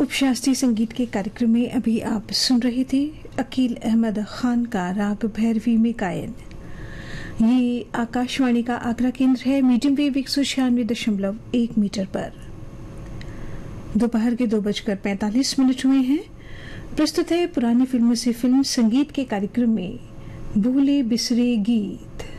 उपशास्त्रीय संगीत के कार्यक्रम में अभी आप सुन रहे थे अकील अहमद खान का राग भैरवी में गायन। ये आकाशवाणी का आगरा केंद्र है, मीडियम वेव 196.1 मीटर पर। दोपहर के 2:45 हुए हैं। प्रस्तुत है पुरानी फिल्मों से फिल्म संगीत के कार्यक्रम में भूले बिसरे गीत।